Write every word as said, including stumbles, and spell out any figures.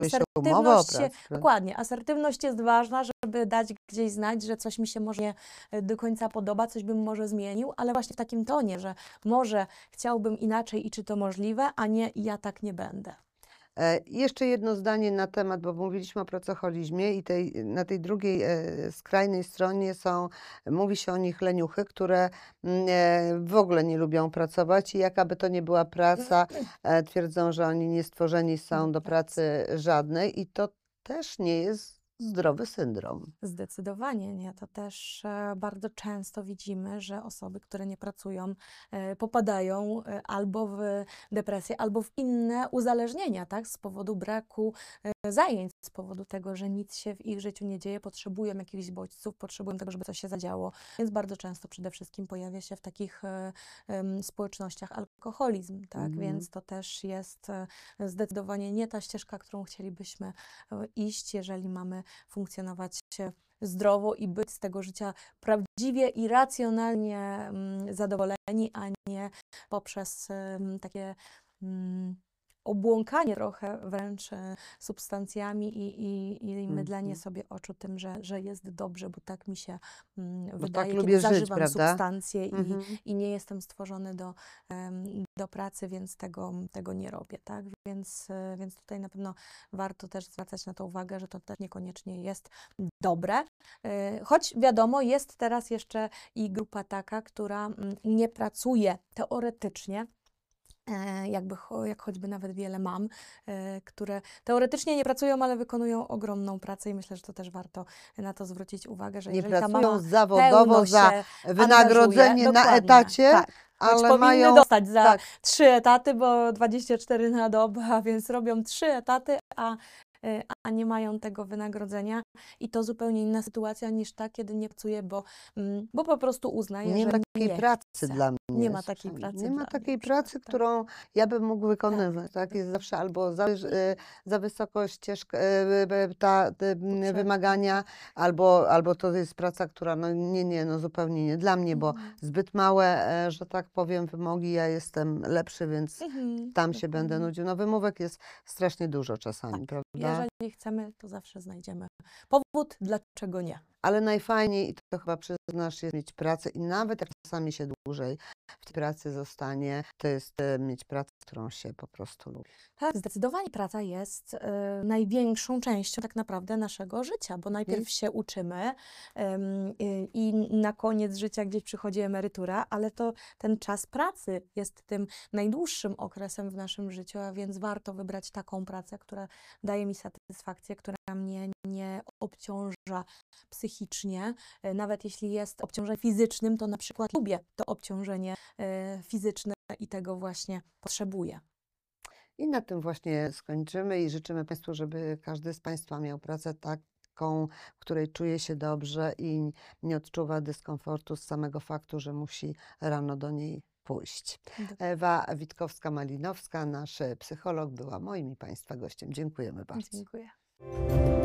się umowa o Asertywność, się, pracę. dokładnie, asertywność jest ważna, żeby dać gdzieś znać, że coś mi się może nie do końca podoba, coś bym może zmienił, ale właśnie w takim tonie, że może chciałbym inaczej i czy to możliwe, a nie ja tak nie będę. E, jeszcze jedno zdanie na temat, bo mówiliśmy o pracoholizmie i tej, na tej drugiej e, skrajnej stronie są, mówi się o nich leniuchy, które mm, e, w ogóle nie lubią pracować i jaka by to nie była praca, e, twierdzą, że oni nie stworzeni są do pracy żadnej i to też nie jest zdrowy syndrom. Zdecydowanie nie. To też e, bardzo często widzimy, że osoby, które nie pracują, e, popadają e, albo w depresję, albo w inne uzależnienia, tak? Z powodu braku e, zajęć, z powodu tego, że nic się w ich życiu nie dzieje, potrzebują jakichś bodźców, potrzebują tego, żeby coś się zadziało. Więc bardzo często przede wszystkim pojawia się w takich e, em, społecznościach alkoholizm, tak? Mhm. Więc to też jest e, zdecydowanie nie ta ścieżka, którą chcielibyśmy e, iść, jeżeli mamy funkcjonować zdrowo i być z tego życia prawdziwie i racjonalnie mm, zadowoleni, a nie poprzez mm, takie mm, obłąkanie trochę wręcz e, substancjami i, i, i mydlenie Mhm. sobie oczu tym, że, że jest dobrze, bo tak mi się mm, Bo wydaje, tak kiedy lubię żyć, zażywam prawda? substancje i, Mhm. i nie jestem stworzony do, em, do pracy, więc tego, tego nie robię, tak? Więc, e, więc tutaj na pewno warto też zwracać na to uwagę, że to też niekoniecznie jest dobre. E, Choć wiadomo, jest teraz jeszcze i grupa taka, która mm, nie pracuje teoretycznie, e, jakby, cho- jak choćby nawet wiele mam, e, które teoretycznie nie pracują, ale wykonują ogromną pracę i myślę, że to też warto na to zwrócić uwagę, że Nie jeżeli ta pracują mama zawodowo pełno za się wynagrodzenie angażuje, na dokładnie, etacie, tak. Choć ale powinny mają, dostać za tak, trzy etaty, bo dwadzieścia cztery na dobę, a więc robią trzy etaty, a, y, a nie mają tego wynagrodzenia. I to zupełnie inna sytuacja niż ta, kiedy nie pracuje, bo, mm, bo po prostu uznaje, nie że ma takiej nie pracy chce. dla mnie. Nie ma takiej słyszałem. pracy Nie ma dla mnie takiej na przykład, pracy, tak. którą ja bym mógł wykonywać. Tak, jest zawsze albo za, y, za wysoko ścieżka, y, y, ta, y, Poprzeczka, wymagania, albo, albo to jest praca, która no nie, nie, no zupełnie nie dla mnie, bo Mhm. zbyt małe, e, że tak powiem, wymogi, ja jestem lepszy, więc Mhm, tam się będę dokładnie. nudził. No wymówek jest strasznie dużo czasami, Tak. prawda? Jeżeli chcemy, to zawsze znajdziemy powód, dlaczego nie. Ale najfajniej, i to chyba przyznasz, jest mieć pracę i nawet jak czasami się dłużej w tej pracy zostanie, to jest e, mieć pracę, którą się po prostu lubi. Tak, zdecydowanie praca jest e, największą częścią tak naprawdę naszego życia, bo najpierw się uczymy em, i, i na koniec życia gdzieś przychodzi emerytura, ale to ten czas pracy jest tym najdłuższym okresem w naszym życiu, a więc warto wybrać taką pracę, która daje mi satysfakcję, która mnie nie obciąża psychicznie. E, Nawet jeśli jest obciążeniem fizycznym, to na przykład lubię to obciążenie e, fizyczne i tego właśnie potrzebuję. I na tym właśnie skończymy i życzymy Państwu, żeby każdy z Państwa miał pracę taką, w której czuje się dobrze i nie odczuwa dyskomfortu z samego faktu, że musi rano do niej pójść. Ewa Witkowska-Malinowska, nasz psycholog, była moim i Państwa gościem. Dziękujemy bardzo. Dziękuję.